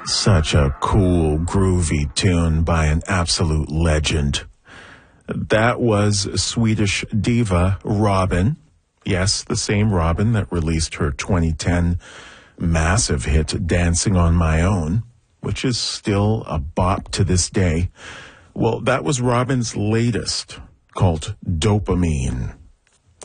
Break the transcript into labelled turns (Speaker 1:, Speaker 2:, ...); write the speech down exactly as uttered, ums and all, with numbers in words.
Speaker 1: Such a cool, groovy tune by an absolute legend. That was Swedish diva Robyn. Yes, the same Robyn that released her twenty ten massive hit Dancing on My Own, which is still a bop to this day. Well, that was Robyn's latest, called Dopamine.